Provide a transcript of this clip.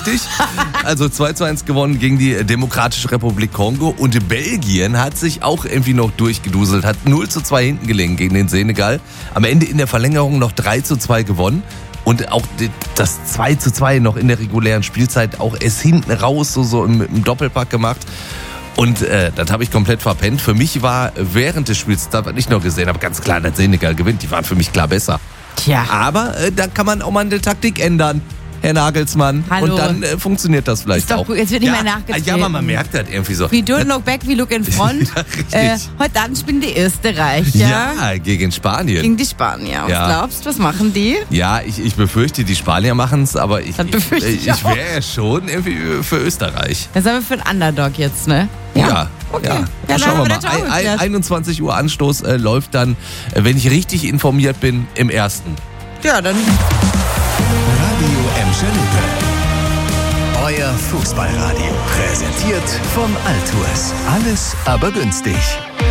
richtig. Also 2:1 gewonnen gegen die Demokratische Republik Kongo. Und Belgien hat sich auch irgendwie noch durchgeduselt, hat 0:2 hinten gelegen gegen den Senegal. Am Ende in der Verlängerung noch 3:2 gewonnen. Und auch das 2:2 noch in der regulären Spielzeit auch erst hinten raus so im Doppelpack gemacht. Und das habe ich komplett verpennt. Für mich war während des Spiels, das was ich noch gesehen habe, ganz klar, dass Senegal gewinnt. Die waren für mich klar besser. Tja. Aber da kann man auch mal eine Taktik ändern, Herr Nagelsmann. Hallo. Und dann funktioniert das vielleicht Ist doch auch. gut, jetzt wird nicht mehr nachgetreten. Ja, aber man merkt das irgendwie so. We don't look back, we look in front. Ja, richtig. Heute Abend spielen die Österreicher Ja, gegen Spanien. gegen die Spanier. Was Ja. glaubst du, was machen die? Ja, ich befürchte, die Spanier machen es, aber ich befürchte ich auch. wäre ja schon irgendwie für Österreich. Das haben wir für einen Underdog jetzt, ne? Ja. Okay. Ja. Ja, dann Schauen haben wir wir mal. das auch geklärt. 21 Uhr Anstoß läuft dann, wenn ich richtig informiert bin, im ersten. Ja, dann. Radio Emschelte. Euer Fußballradio. Präsentiert vom Altours. Alles aber günstig.